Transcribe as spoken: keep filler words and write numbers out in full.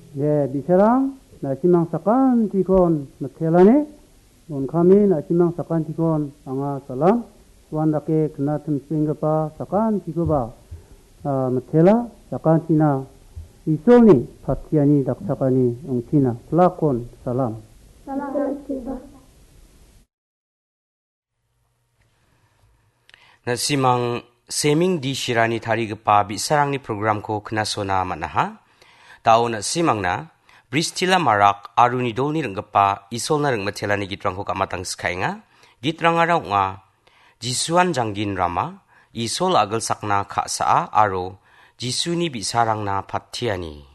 예, 비세랑 나시망 사간 티건 마텔라네 온 카미 나시망 사간 티건 앙아 살람 완다케 그나틈 싱가파 사간 티고바 아 마텔라 사간 티나 이솔니 파티아니 닥사가니 옹티나 플라콘 살람 Salam. Nasimang seming di shirani tari gepa bi sarangni programko knasona manaha. Tao na simang na Bristila marak aruni dolni renggepa isol na rengmetelani gitrangko kamatang skainga. Gitrang araw nga Jisuan janggin rama isol agel sakna kak saa aro Jisuni bi sarang na patiani.